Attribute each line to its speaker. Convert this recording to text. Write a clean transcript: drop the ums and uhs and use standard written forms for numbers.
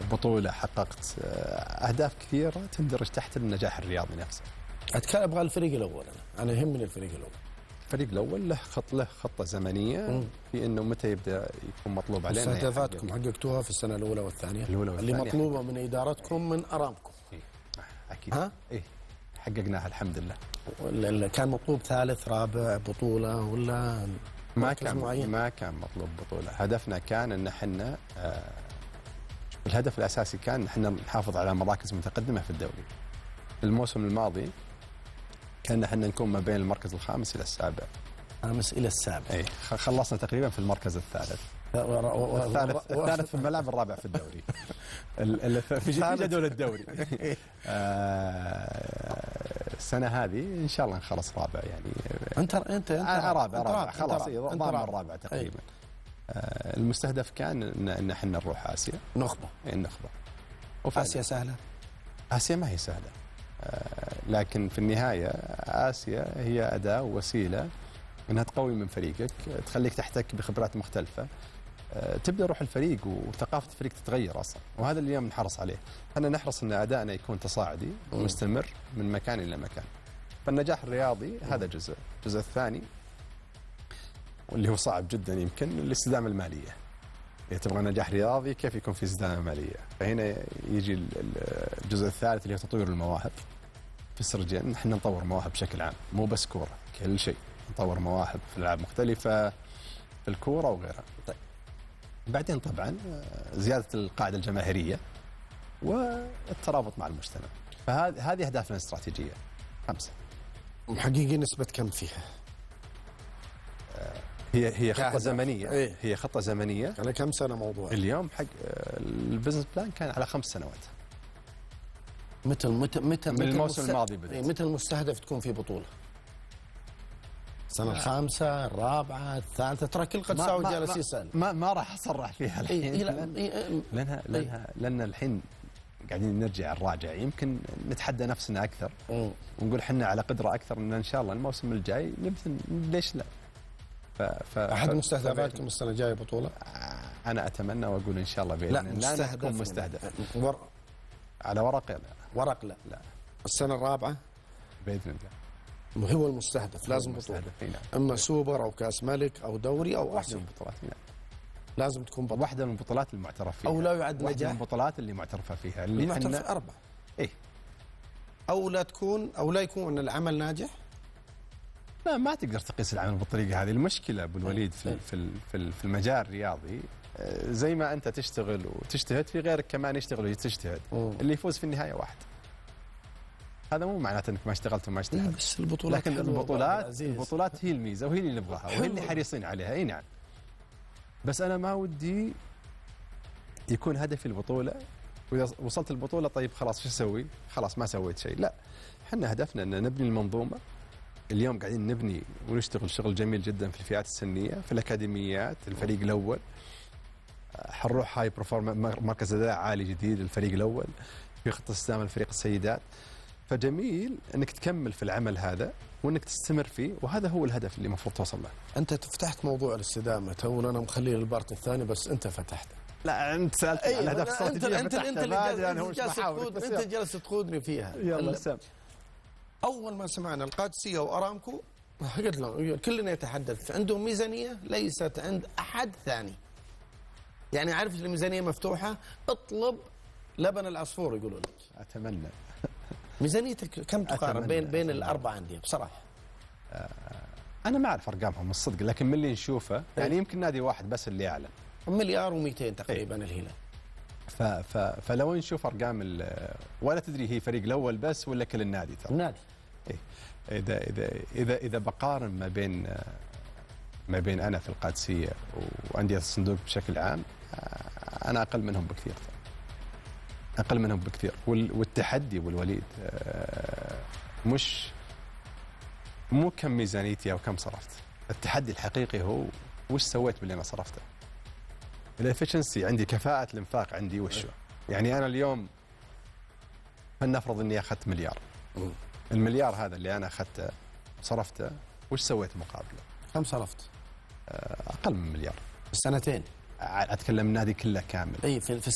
Speaker 1: بطولة، حققت أهداف كثيرة تندرج تحت النجاح الرياضي نفسه.
Speaker 2: أتكلم أبغى الفريق الأول، أنا يهمني الفريق الأول.
Speaker 1: الفريق الأول له خطة زمنية في إنه متى يبدأ يكون مطلوب علينا.
Speaker 2: مستهدفاتكم حققتوها في السنة الأولى والثانية؟ اللي مطلوبة من إدارتكم من أرامكو.
Speaker 1: أكيد. إيه حققناها الحمد لله.
Speaker 2: ولا كان مطلوب ثالث رابع بطولة ولا
Speaker 1: ما كان مطلوب بطولة. هدفنا كان ان احنا الهدف الاساسي كان ان احنا نحافظ على مراكز متقدمة في الدوري. الموسم الماضي كان احنا نكون ما بين المركز الخامس الى السابع.
Speaker 2: الخامس الى السابع.
Speaker 1: اي خلصنا تقريبا في المركز الثالث. الثالث في الملعب، الرابع في الدوري. في جدول الدوري. السنة هذه إن شاء الله نخلص رابع يعني.
Speaker 2: أنت
Speaker 1: رابع خلاص ضامن الرابع تقريبا. المستهدف كان إن احنا نروح آسيا.
Speaker 2: النخبة.
Speaker 1: آسيا
Speaker 2: سهلة؟
Speaker 1: آسيا ما هي سهلة، لكن في النهاية آسيا هي أداة ووسيلة إنها تقوي من فريقك، تخليك تحتك بخبرات مختلفة، تبدأ روح الفريق وثقافة الفريق تتغير أصلا، وهذا اللي اليوم نحرص عليه. احنا نحرص أن أدائنا يكون تصاعدي ومستمر من مكان إلى مكان. فالنجاح الرياضي هذا جزء. الجزء الثاني واللي هو صعب جدا يمكن الاستدامة المالية. إذا تبغى نجاح رياضي كيف يكون في استدامة مالية؟ فهنا يجي الجزء الثالث اللي هو تطوير المواهب. في السرجين نحن نطور مواهب بشكل عام، مو بس كورة، كل شيء نطور مواهب في ألعاب مختلفة، في الكورة وغيرها. طيب بعدين طبعا زيادة القاعدة الجماهيرية والترابط مع المجتمع. فهذه أهدافنا الاستراتيجية 5.
Speaker 2: محققين نسبة كم فيها؟
Speaker 1: هي خطة زمنية.
Speaker 2: إيه؟
Speaker 1: هي خطة زمنية.
Speaker 2: على كم سنة موضوع؟
Speaker 1: اليوم حق البزنس بلان كان على 5 سنوات.
Speaker 2: متى
Speaker 1: من الموسم الماضي بدأت.
Speaker 2: متى المستهدف تكون في بطولة؟ السنة الخامسة، الرابعة، الثالثة، ترى كل قد ساوي جالس يسأل.
Speaker 1: ما راح أصرح فيها الحين. لأن الحين قاعدين نراجع، يمكن نتحدى نفسنا أكثر ونقول حنا على قدرة أكثر إن شاء الله الموسم الجاي ليش لا.
Speaker 2: أحد مستهدفاتكم السنة الجاية بطولة؟
Speaker 1: أنا أتمنى وأقول إن شاء الله بإذن الله لا تكون مستهدف. على ورق لا.
Speaker 2: ورق لا. السنة الرابعة
Speaker 1: بإذن الله
Speaker 2: هو المستهدف، لازم بطولة. اما سوبر او كاس ملك او دوري او
Speaker 1: واحده من البطولات.
Speaker 2: لازم تكون بطولة.
Speaker 1: واحده من البطولات المعترف فيها،
Speaker 2: او لا يعد نجاح.
Speaker 1: واحده من البطولات اللي معترفه فيها،
Speaker 2: اللي معترف 4.
Speaker 1: ايه
Speaker 2: او لا يكون العمل ناجح.
Speaker 1: لا، ما تقدر تقيس العمل بالطريقه هذه. المشكله ابو الوليد في المجال الرياضي، زي ما انت تشتغل وتجتهد، في غيرك كمان يشتغل وتجتهد، اللي يفوز في النهايه واحد. هذا مو معناته انك ما اشتغلت وما اجتهدت.
Speaker 2: بس البطولات،
Speaker 1: لكن البطولات هي الميزه وهي اللي نبغاها وهي اللي حريصين عليها. اي نعم، بس انا ما ودي يكون هدفي البطوله، واذا وصلت البطوله طيب خلاص شو اسوي؟ خلاص ما سويت شيء. لا، احنا هدفنا ان نبني المنظومه. اليوم قاعدين نبني ونشتغل شغل جميل جدا في الفئات السنيه، في الاكاديميات، الفريق الاول حنروح هاي مركز اداء عالي جديد الفريق الاول، في خطه استدامه لفريق السيدات. فجميل انك تكمل في العمل هذا وانك تستمر فيه، وهذا هو الهدف اللي المفروض توصل له.
Speaker 2: انت فتحت موضوع الاستدامه تو، انا مخليه للبارت الثاني بس انت فتحته.
Speaker 1: لا انت سالت عن الاهداف الاستراتيجيه.
Speaker 2: انت جالس تقودني فيها.
Speaker 1: يلا سام.
Speaker 2: اول ما سمعنا القادسيه وارامكو قلت له كلنا يتحدث، عندهم ميزانيه ليست عند احد ثاني. يعني عارف الميزانيه مفتوحه، اطلب لبن العصفور يقولوا لك.
Speaker 1: اتمنى.
Speaker 2: ميزانيتك كم تقارن بين الأربعة أندية بصراحة؟
Speaker 1: أنا ما أعرف أرقامهم الصدق، لكن من اللي نشوفه يعني يمكن نادي واحد بس اللي أعلن
Speaker 2: 1,200,000 تقريبا الهلال.
Speaker 1: فلو نشوف أرقام ولا تدري هي فريق الأول بس ولا كل النادي ترى.
Speaker 2: النادي.
Speaker 1: إذا بقارن ما بين أنا في القادسية وأندية الصندوق بشكل عام، أنا أقل منهم بكثير. أقل منهم بكثير. والتحدي والوليد مو كم ميزانيتي أو كم صرفت. التحدي الحقيقي هو وش سويت باللي أنا صرفته. الإفشنسي عندي، كفاءة الإنفاق عندي وشو. يعني أنا اليوم فلنفرض إني أخذت $1,000,000. المليار هذا اللي أنا أخذته صرفته، وش سويت مقابله؟
Speaker 2: كم صرفت؟
Speaker 1: أقل من $1,000,000.
Speaker 2: السنتين.
Speaker 1: أتكلم النادي كله كامل.
Speaker 2: أي في